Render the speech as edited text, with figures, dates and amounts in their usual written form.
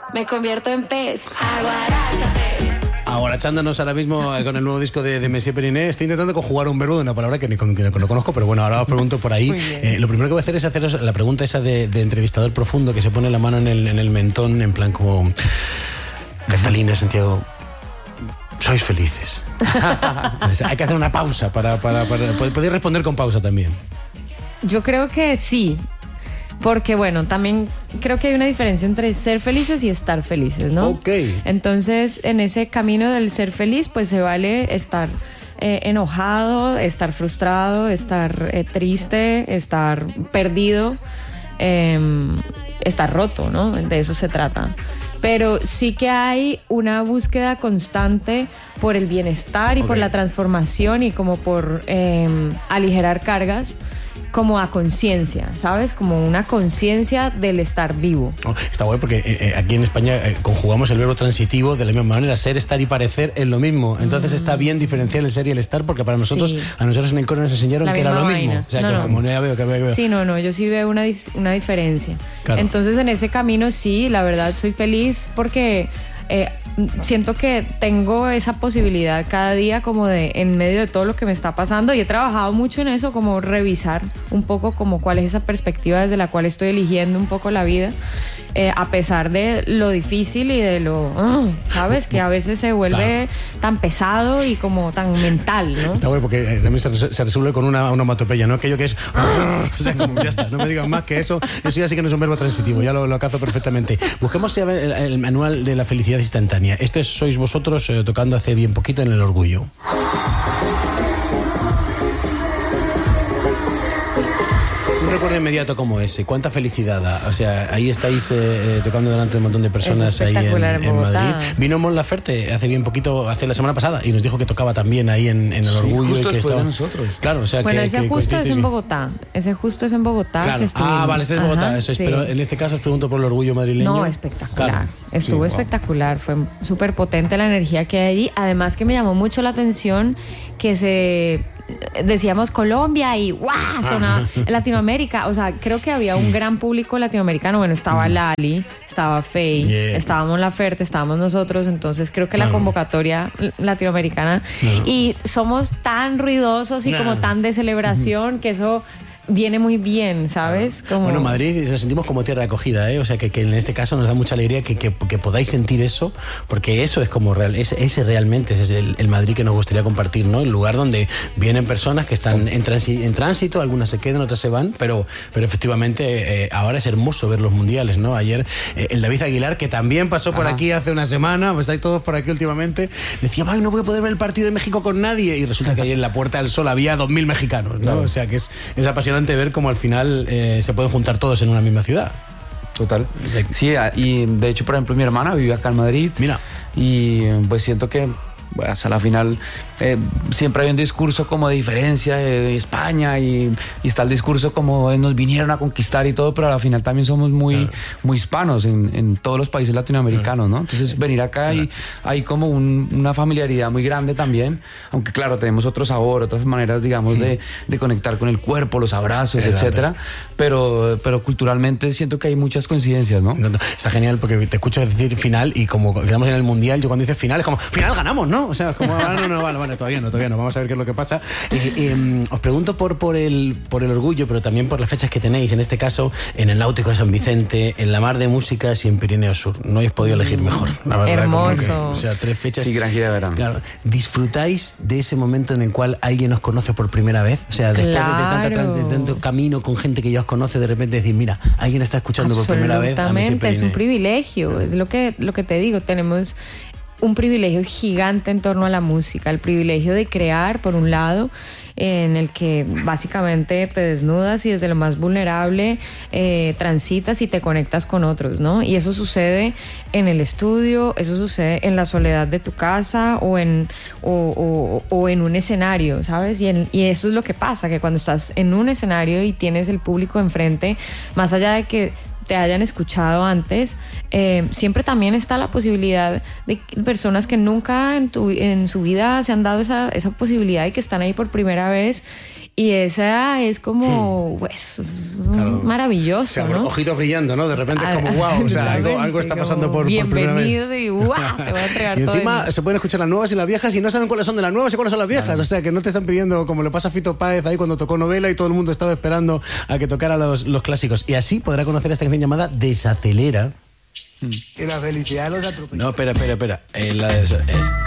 Me convierto en pez, aguarachate. Aguarachándonos ahora mismo con el nuevo disco de Messier Periné. Estoy intentando conjugar un verbo de una palabra que no conozco, pero bueno, ahora os pregunto por ahí. Lo primero que voy a hacer es haceros la pregunta esa de entrevistador profundo que se pone la mano en el mentón, en plan como... Catalina, Santiago, ¿sois felices? Hay que hacer una pausa para poder responder con pausa también. Yo creo que sí. Porque bueno, también creo que hay una diferencia entre ser felices y estar felices, ¿no? Ok. Entonces, en ese camino del ser feliz, pues se vale estar enojado, estar frustrado, estar triste, estar perdido, estar roto, ¿no? De eso se trata. Pero sí que hay una búsqueda constante por el bienestar y por la transformación y como por aligerar cargas, como a conciencia, ¿sabes? Como una conciencia del estar vivo. Está guay porque aquí en España conjugamos el verbo transitivo de la misma manera. Ser, estar y parecer es lo mismo. Entonces está bien diferenciar el ser y el estar, porque para nosotros, a nosotros en el coro nos enseñaron que era lo mismo. O sea, no, que no. como no ya veo. Sí, no, yo sí veo una diferencia. Claro. Entonces en ese camino sí, la verdad soy feliz porque... siento que tengo esa posibilidad cada día como de, en medio de todo lo que me está pasando, y he trabajado mucho en eso, como revisar un poco como cuál es esa perspectiva desde la cual estoy eligiendo un poco la vida, a pesar de lo difícil y de lo, ¿sabes? Que a veces se vuelve tan pesado y como tan mental, ¿no? Está bueno porque también se resuelve con una onomatopeya, ¿no? Aquello que es... O sea, como ya está, no me digan más que eso ya sí que no es un verbo transitivo, ya lo cazo perfectamente. Busquemos el manual de la felicidad instantánea. Esto sois vosotros tocando hace bien poquito en El Orgullo. Un recuerdo inmediato como ese, cuánta felicidad da. O sea, ahí estáis tocando delante de un montón de personas ahí en Madrid. Vino Mon Laferte hace bien poquito, hace la semana pasada, y nos dijo que tocaba también ahí en El Orgullo. Justo y que después estaba... de nosotros. Claro, o sea, bueno, que ese justo es en Bogotá. Claro. Que Vale, este es Bogotá, eso es. Sí. Pero en este caso os pregunto por El Orgullo madrileño. No, espectacular. Claro. Estuvo espectacular. Fue súper potente la energía que hay allí. Además que me llamó mucho la atención que decíamos Colombia y ¡guau! Sonaba Latinoamérica. O sea, creo que había un gran público latinoamericano. Bueno, estaba Lali, estaba Faye, estábamos Mon Laferte, estábamos nosotros. Entonces creo que la convocatoria latinoamericana. Y somos tan ruidosos y como tan de celebración que eso... viene muy bien, ¿sabes? Como... Bueno, Madrid nos sentimos como tierra de acogida, ¿eh? O sea, que en este caso nos da mucha alegría que podáis sentir eso, porque eso es como real, ese realmente es el Madrid que nos gustaría compartir, ¿no? El lugar donde vienen personas que están en tránsito, algunas se quedan, otras se van, pero efectivamente ahora es hermoso ver los mundiales, ¿no? Ayer el David Aguilar, que también pasó por aquí hace una semana, pues estáis todos por aquí últimamente, decía, ay, no voy a poder ver el partido de México con nadie, y resulta que ahí en la Puerta del Sol había 2.000 mexicanos, ¿no? Claro. O sea, que es apasionante ver cómo al final se pueden juntar todos en una misma ciudad. Total. Sí, y de hecho, por ejemplo, mi hermana vive acá en Madrid. Mira. Y pues siento que hasta la final siempre hay un discurso como de diferencia de España y está el discurso como de nos vinieron a conquistar y todo, pero a la final también somos muy hispanos en todos los países latinoamericanos, ¿no? Entonces venir acá y hay como una familiaridad muy grande también, aunque claro, tenemos otro sabor, otras maneras, digamos, de conectar con el cuerpo, los abrazos, etcétera, pero culturalmente siento que hay muchas coincidencias, ¿no? Está genial porque te escucho decir final y como quedamos en el Mundial, yo cuando dices final es como, final ganamos, ¿no? O sea, como, vale, todavía no, vamos a ver qué es lo que pasa. Os pregunto por el Orgullo, pero también por las fechas que tenéis, en este caso, en el Náutico de San Vicente, en la Mar de Músicas y en Pirineo Sur. No habéis podido elegir mejor, la verdad. Hermoso. O sea, 3 fechas. Sí, gran gira de verano. Claro. ¿Disfrutáis de ese momento en el cual alguien os conoce por primera vez? O sea, después de tanto camino con gente que ya os conoce, de repente decir, mira, alguien está escuchando por primera vez. Absolutamente, es un privilegio, es lo que te digo, tenemos un privilegio gigante en torno a la música, el privilegio de crear, por un lado, en el que básicamente te desnudas y desde lo más vulnerable transitas y te conectas con otros, ¿no? Y eso sucede en el estudio, eso sucede en la soledad de tu casa o en un escenario, ¿sabes? Y eso es lo que pasa, que cuando estás en un escenario y tienes el público enfrente, más allá de que te hayan escuchado antes, siempre también está la posibilidad de personas que nunca en su vida se han dado esa posibilidad y que están ahí por primera vez Y esa es como, pues, maravilloso, O sea, ¿no? ojitos brillando, ¿no? De repente es como, wow, o sea, algo está pasando por primera vez. Bienvenido y wow, te voy a entregar Y todo. encima se pueden escuchar las nuevas y las viejas y no saben cuáles son de las nuevas y cuáles son las viejas. Claro. O sea, que no te están pidiendo, como le pasa a Fito Páez ahí cuando tocó Novela y todo el mundo estaba esperando a que tocara los clásicos. Y así podrá conocer esta canción llamada Desacelera. Y la felicidad los atropella. No, espera. La de